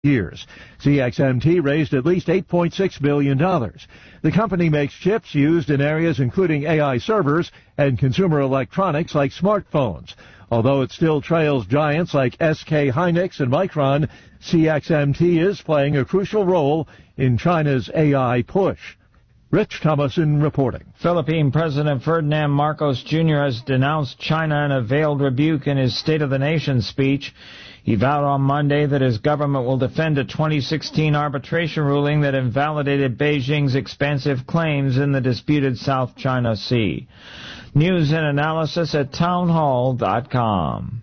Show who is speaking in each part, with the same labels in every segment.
Speaker 1: years. CXMT raised at least $8.6 billion. The company makes chips used in areas including AI servers and consumer electronics like smartphones. Although it still trails giants like SK Hynix and Micron, CXMT is playing a crucial role in China's AI push. Rich Thomason reporting.
Speaker 2: Philippine President Ferdinand Marcos Jr. has denounced China in a veiled rebuke in his State of the Nation speech. He vowed on Monday that his government will defend a 2016 arbitration ruling that invalidated Beijing's expansive claims in the disputed South China Sea. News and analysis at townhall.com.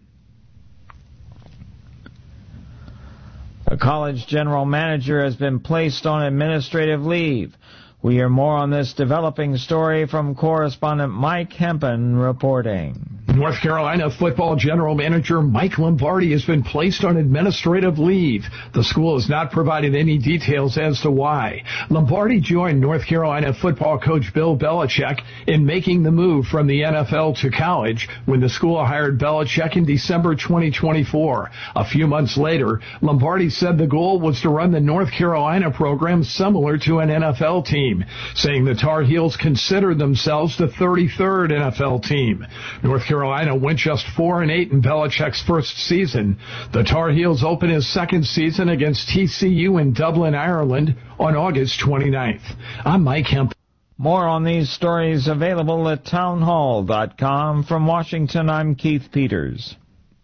Speaker 2: A college general manager has been placed on administrative leave. We hear more on this developing story from correspondent Mike Hempen reporting.
Speaker 3: North Carolina football general manager Mike Lombardi has been placed on administrative leave. The school has not provided any details as to why. Lombardi joined North Carolina football coach Bill Belichick in making the move from the NFL to college when the school hired Belichick in December 2024. A few months later, Lombardi said the goal was to run the North Carolina program similar to an NFL team, saying the Tar Heels considered themselves the 33rd NFL team. North Carolina went just 4-8 in Belichick's first season. The Tar Heels open his second season against TCU in Dublin, Ireland on August 29th. I'm Mike Hemp.
Speaker 2: More on these stories available at townhall.com. From Washington, I'm Keith Peters.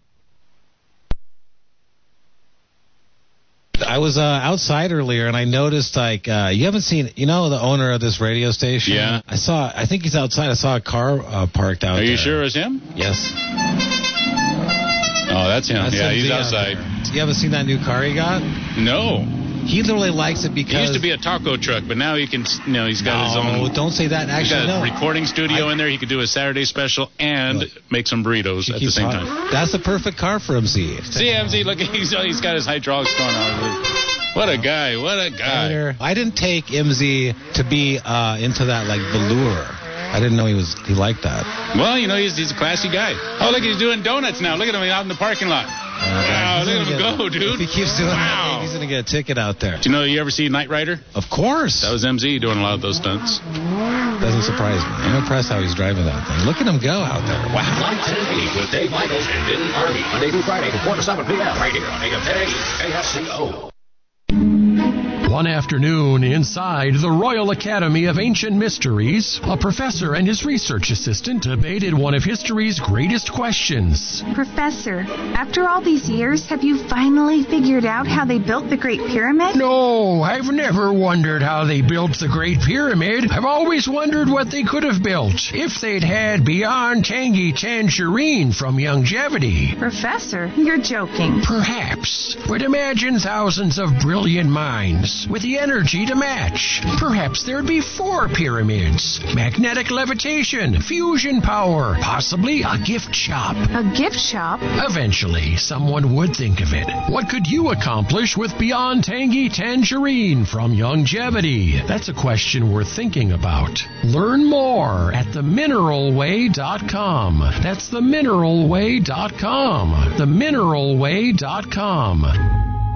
Speaker 4: I was outside earlier, and I noticed, you haven't seen, the owner of this radio station?
Speaker 5: Yeah.
Speaker 4: I think he's outside. I saw a car parked out there.
Speaker 5: Are you sure it's him?
Speaker 4: Yes.
Speaker 5: Oh, that's him. Yeah, he's outside.
Speaker 4: You haven't seen that new car he got?
Speaker 5: No.
Speaker 4: He literally likes it because...
Speaker 5: He used to be a taco truck, but now he can, he's got his own...
Speaker 4: No, don't say that. Actually,
Speaker 5: he's got a recording studio in there. He could do a Saturday special and make some burritos at the same time.
Speaker 4: That's the perfect car for MZ.
Speaker 5: See, MZ, look, he's got his hydraulics going on. What a guy.
Speaker 4: I didn't take MZ to be into that, velour. I didn't know he liked that.
Speaker 5: Well, he's a classy guy. Oh, look, he's doing donuts now. Look at him out in the parking lot. Wow, look at him go, dude.
Speaker 4: If he keeps doing that, he's going to get a ticket out there.
Speaker 5: Do you ever see Knight Rider?
Speaker 4: Of course.
Speaker 5: That was MZ doing a lot of those stunts.
Speaker 4: Doesn't surprise me. I'm impressed how he's driving that thing. Look at him go out there. Wow.
Speaker 6: 9:10 with Dave Michaels and Vinny Harvey, Monday through Friday, 4 to 7 p.m. right here on AM 1080 KSCO.
Speaker 3: One afternoon inside the Royal Academy of Ancient Mysteries, a professor and his research assistant debated one of history's greatest questions.
Speaker 7: Professor, after all these years, have you finally figured out how they built the Great Pyramid?
Speaker 3: No, I've never wondered how they built the Great Pyramid. I've always wondered what they could have built if they'd had Beyond Tangy Tangerine from Youngevity.
Speaker 7: Professor, you're joking.
Speaker 3: Perhaps, but imagine thousands of brilliant minds with the energy to match. Perhaps there'd be 4 pyramids, magnetic levitation, fusion power, possibly a gift shop.
Speaker 7: A gift shop?
Speaker 3: Eventually, someone would think of it. What could you accomplish with Beyond Tangy Tangerine from Youngevity? That's a question worth thinking about. Learn more at themineralway.com. That's themineralway.com. Themineralway.com.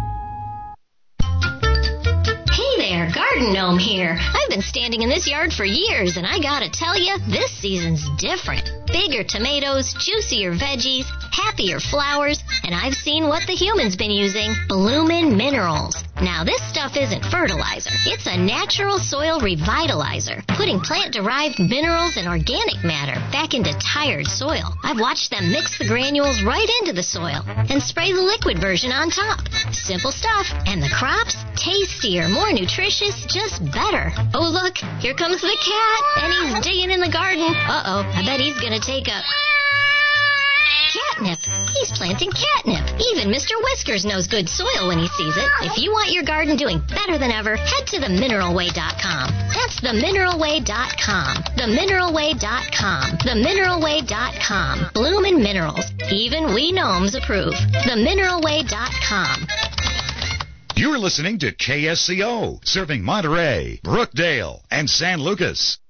Speaker 8: Garden Gnome here. I've been standing in this yard for years, and I gotta tell you, this season's different. Bigger tomatoes, juicier veggies, happier flowers, and I've seen what the human's been using, Bloomin' Minerals. Now, this stuff isn't fertilizer. It's a natural soil revitalizer, putting plant-derived minerals and organic matter back into tired soil. I've watched them mix the granules right into the soil and spray the liquid version on top. Simple stuff, and the crops? Tastier, more nutritious, just better. Oh, look, here comes the cat, and he's digging in the garden. Uh-oh, I bet he's gonna take a... catnip. He's planting catnip. Even Mr. Whiskers knows good soil when he sees it. If you want your garden doing better than ever, head to themineralway.com. That's themineralway.com. Themineralway.com. Themineralway.com. Bloomin' Minerals. Even we gnomes approve. Themineralway.com.
Speaker 9: You're listening to KSCO, serving Monterey, Brookdale, and San Lucas.